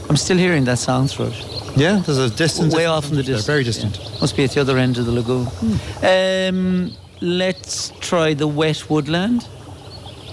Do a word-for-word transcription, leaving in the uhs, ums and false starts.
I'm still hearing that sound through it. Yeah, there's a distance. Way off in the distance. They're very distant. Yeah. Must be at the other end of the lagoon. Hmm. Um, let's try the wet woodland.